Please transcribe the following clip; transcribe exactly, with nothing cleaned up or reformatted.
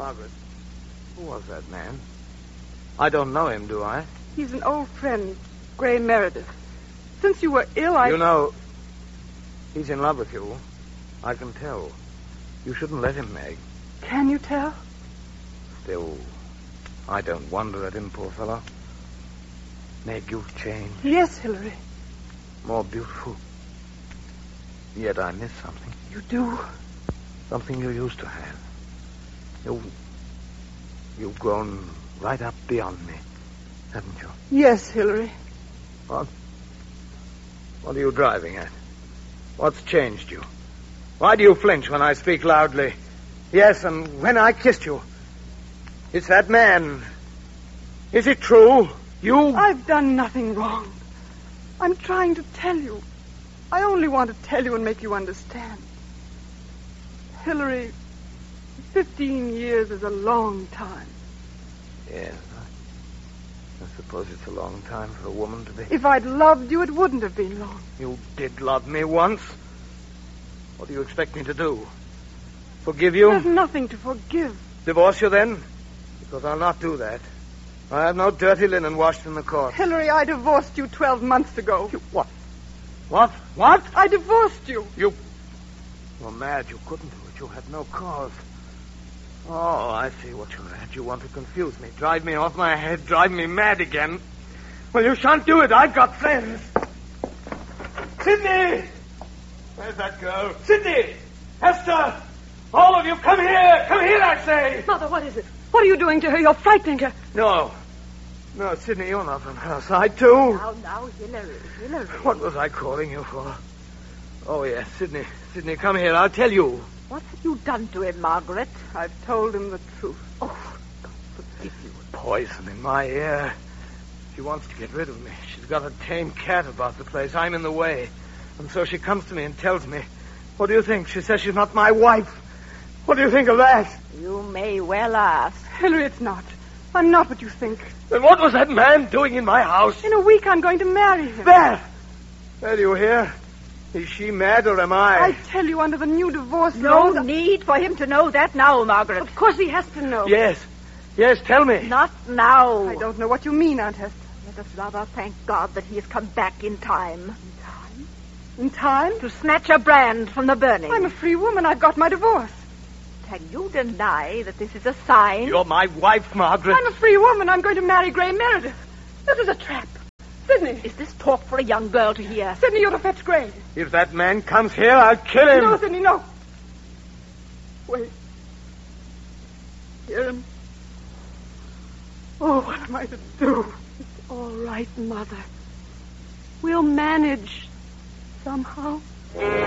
Margaret, who was that man? I don't know him, do I? He's an old friend, Gray Meredith. Since you were ill, I... You know, he's in love with you. I can tell. You shouldn't let him, Meg. Can you tell? Still, I don't wonder at him, poor fellow. Meg, you've changed. Yes, Hillary. More beautiful. Yet I miss something. You do? Something you used to have. You... You've grown right up beyond me, haven't you? Yes, Hillary. What? What are you driving at? What's changed you? Why do you flinch when I speak loudly? Yes, and when I kissed you. It's that man. Is it true? You... I've done nothing wrong. I'm trying to tell you. I only want to tell you and make you understand. Hillary, fifteen years is a long time. Yes, I, I suppose it's a long time for a woman to be... If I'd loved you, it wouldn't have been long. You did love me once. What do you expect me to do? Forgive you? There's nothing to forgive. Divorce you then? Because I'll not do that. I have no dirty linen washed in the court. Hillary, I divorced you twelve months ago. You, what? What? What? I divorced you. You... You're mad. You couldn't do it. You had no cause. Oh, I see what you're at. You want to confuse me, drive me off my head, drive me mad again. Well, you shan't do it. I've got friends. Sidney! Where's that girl? Sidney! Hester! All of you, come here! Come here, I say! Mother, what is it? What are you doing to her? You're frightening her. No. No, Sidney, you're not on her side, too. Now, now, Hillary, Hillary. What was I calling you for? Oh, yes, Sidney. Sidney, come here. I'll tell you. What have you done to him, Margaret? I've told him the truth. Oh, God forgive you. Poison in my ear. She wants to get rid of me. She's got a tame cat about the place. I'm in the way. And so she comes to me and tells me. What do you think? She says she's not my wife. What do you think of that? You may well ask. Hillary, it's not. I'm not what you think. Then what was that man doing in my house? In a week, I'm going to marry him. There! There, do you hear? Is she mad or am I? I tell you, under the new divorce No laws... need for him to know that now, Margaret. Of course he has to know. Yes. Yes, tell me. Not now. I don't know what you mean, Aunt Hester. Let us rather thank God that he has come back in time. In time? In time? To snatch a brand from the burning. I'm a free woman. I've got my divorce. Can you deny that this is a sign? You're my wife, Margaret. I'm a free woman. I'm going to marry Gray Meredith. This is a trap. Sidney. Is this talk for a young girl to hear? Sidney, you're to fetch Gray. If that man comes here, I'll kill him. No, Sidney, no. Wait. Hear him. Oh, what am I to do? It's all right, Mother. We'll manage somehow.